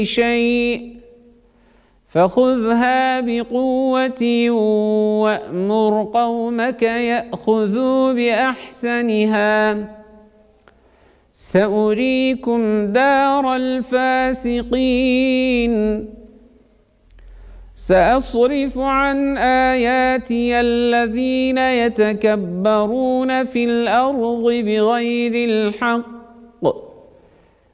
شيء فخذها بقوة وأمر قومك يأخذوا بأحسنها سأريكم دار الفاسقين سأصرف عن آياتي الذين يتكبرون في الأرض بغير الحق